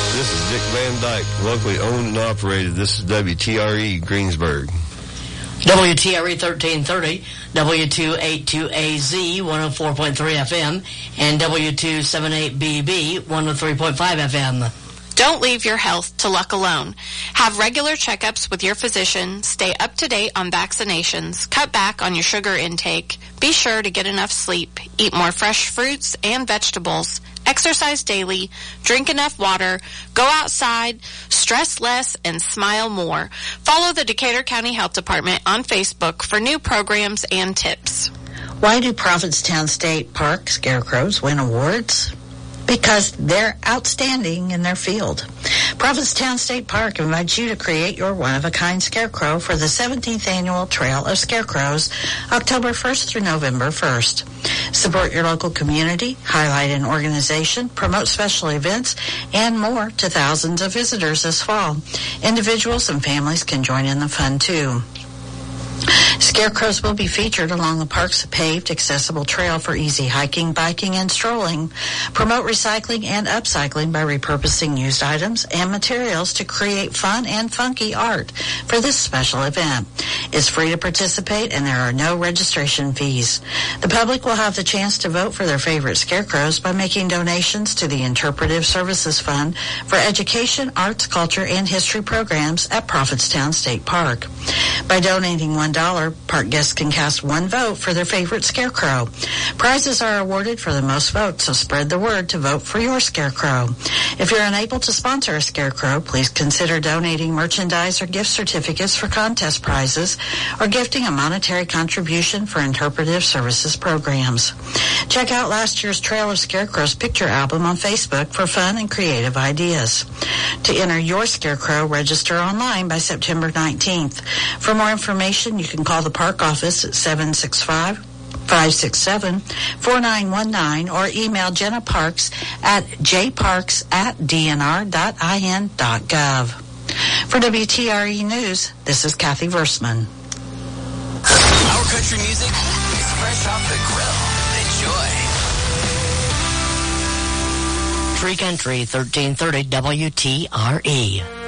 This is Dick Van Dyke, locally owned and operated. This is WTRE Greensburg. WTRE 1330, W282AZ 104.3 FM, and W278BB 103.5 FM. Don't leave your health to luck alone. Have regular checkups with your physician, stay up to date on vaccinations, cut back on your sugar intake, be sure to get enough sleep, eat more fresh fruits and vegetables, exercise daily, drink enough water, go outside, stress less, and smile more. Follow the Decatur County Health Department on Facebook for new programs and tips. Why do Prophetstown State Park scarecrows win awards? Because they're outstanding in their field. Prophetstown State Park invites you to create your one-of-a-kind scarecrow for the 17th Annual Trail of Scarecrows, October 1st through November 1st. Support your local community, highlight an organization, promote special events, and more to thousands of visitors this fall. Individuals and families can join in the fun, too. Scarecrows will be featured along the park's paved, accessible trail for easy hiking, biking, and strolling. Promote recycling and upcycling by repurposing used items and materials to create fun and funky art for this special event. It's free to participate, and there are no registration fees. The public will have the chance to vote for their favorite scarecrows by making donations to the Interpretive Services Fund for education, arts, culture, and history programs at Prophetstown State Park. By donating $1, park guests can cast one vote for their favorite scarecrow. Prizes are awarded for the most votes, so spread the word to vote for your scarecrow. If you're unable to sponsor a scarecrow, please consider donating merchandise or gift certificates for contest prizes or gifting a monetary contribution for interpretive services programs. Check out last year's Trail of Scarecrows picture album on Facebook for fun and creative ideas. To enter your scarecrow, register online by September 19th. For more information, you can call the park office at 765-567-4919 or email Jenna Parks at jparks@dnr.in.gov. For WTRE News, this is Kathy Versman. Our country music is fresh off the grill. Enjoy. Free Country 1330 WTRE.